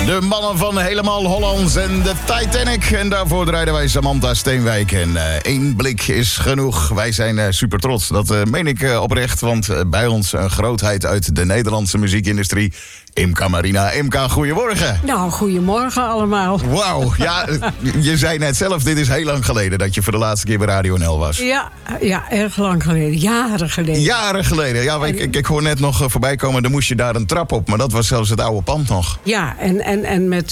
De mannen van Helemaal Hollands en de Titanic. En daarvoor draaiden wij Samantha Steenwijk. En één blik is genoeg. Wij zijn super trots. Dat meen ik oprecht. Want bij ons een grootheid uit de Nederlandse muziekindustrie. Imka Marina. Imka, goedemorgen. Nou, goedemorgen allemaal. Wauw, ja, je zei net zelf, dit is heel lang geleden dat je voor de laatste keer bij Radio NL was. Ja, erg lang geleden. Jaren geleden. Jaren geleden. Ja, ik hoor net nog voorbij komen, dan moest je daar een trap op. Maar dat was zelfs het oude pand nog. Ja, en met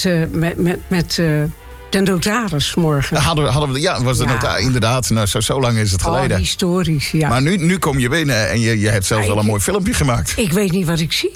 de notaris morgen. Hadden we, ja, was de notaris, inderdaad. Nou, zo lang is het geleden. Oh, historisch, ja. Maar nu kom je binnen en je hebt zelfs wel een mooi filmpje gemaakt. Ik weet niet wat ik zie.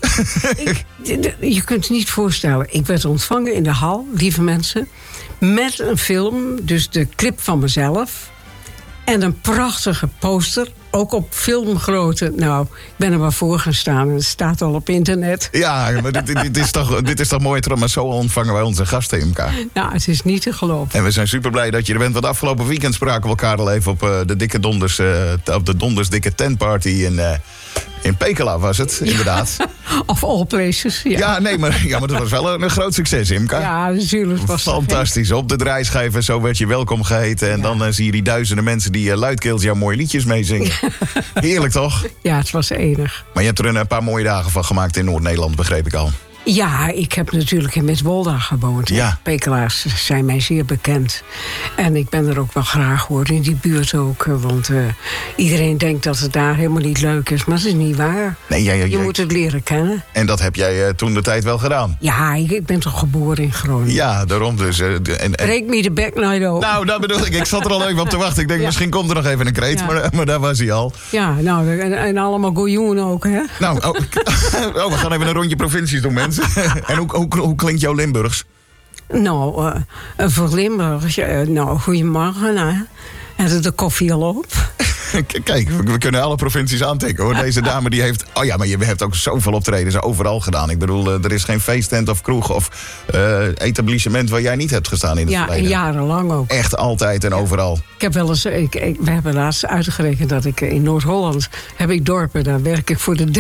Je kunt het niet voorstellen. Ik werd ontvangen in de hal, lieve mensen, met een film, dus de clip van mezelf. En een prachtige poster, ook op filmgrootte. Nou, ik ben er maar voor gaan staan en het staat al op internet. Ja, maar dit is toch mooi, maar zo ontvangen wij onze gasten, Imka. Nou, het is niet te geloven. En we zijn super blij dat je er bent, want afgelopen weekend spraken we elkaar al even op de Dikke Donders, op de Donders Dikke Tentparty in Pekela was het, inderdaad. Of all places, ja. Ja, maar dat was wel een groot succes, Imka. Ja, natuurlijk was het fantastisch. Op de draaischijven, zo werd je welkom geheten. En dan zie je die duizenden mensen die luidkeels jouw mooie liedjes meezingen. Heerlijk, toch? Ja, het was enig. Maar je hebt er een paar mooie dagen van gemaakt in Noord-Nederland, begreep ik al. Ja, ik heb natuurlijk in Midwolda gewoond. Ja. Pekelaars zijn mij zeer bekend. En ik ben er ook wel graag, hoor, in die buurt ook. Want iedereen denkt dat het daar helemaal niet leuk is. Maar dat is niet waar. Nee, je moet het leren kennen. En dat heb jij toen de tijd wel gedaan? Ja, ik ben toch geboren in Groningen. Ja, daarom dus. Breek me de bek nooit open. Nou, dat bedoel ik. Ik zat er al even op te wachten. Ik denk, misschien komt er nog even een kreet. Ja. Maar daar was hij al. Ja, nou, en allemaal goeioen ook, hè? Nou, we gaan even een rondje provincies doen, mensen. En hoe klinkt jouw Limburgs? Nou, voor Limburgs, goedemorgen. En de koffie al op. Kijk, we kunnen alle provincies aantikken, hoor. Deze dame die heeft... Oh ja, maar je hebt ook zoveel optredens overal gedaan. Ik bedoel, er is geen feesttent of kroeg of etablissement waar jij niet hebt gestaan in het verleden. Ja, jarenlang ook. Echt altijd en overal. Ik heb wel eens... we hebben laatst uitgerekend dat ik in Noord-Holland heb ik dorpen. Daar werk ik voor de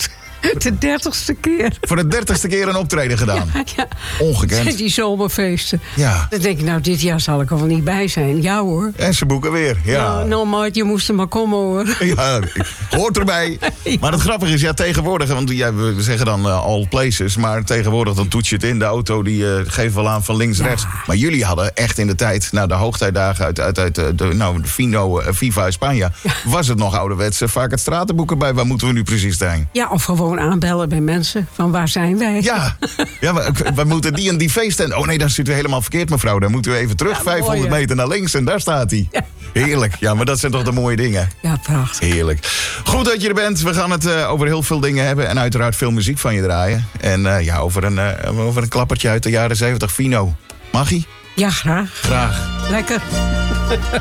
30ste keer. Voor de 30ste keer een optreden gedaan? Ja. Ongekend. Die zomerbfeesten. Ja. Dan denk ik, nou, dit jaar zal ik er wel niet bij zijn. Ja, hoor. En ze boeken weer, ja. Nou, maat, je moest er maar komen, hoor. Ja, hoort erbij. Ja. Maar het grappige is, ja, tegenwoordig... want we zeggen dan all places... maar tegenwoordig dan toets je het in. De auto die geeft wel aan van links-rechts. Maar jullie hadden echt in de tijd... de hoogtijdagen uit de Fino, Viva España... was het nog ouderwets vaak het stratenboeken bij. Waar moeten we nu precies zijn? Ja, of gewoon aanbellen bij mensen. Van waar zijn wij? Ja, we moeten die en die feesten. Oh nee, dan zitten we helemaal verkeerd, mevrouw. Dan moeten we even terug, ja, 500 meter naar links en daar staat hij. Ja. Heerlijk. Ja, maar dat zijn toch de mooie dingen. Ja, prachtig. Heerlijk. Goed dat je er bent. We gaan het over heel veel dingen hebben. En uiteraard veel muziek van je draaien. En over een klappertje uit de jaren 70. Fino. Mag ie? Ja, graag. Graag. Lekker.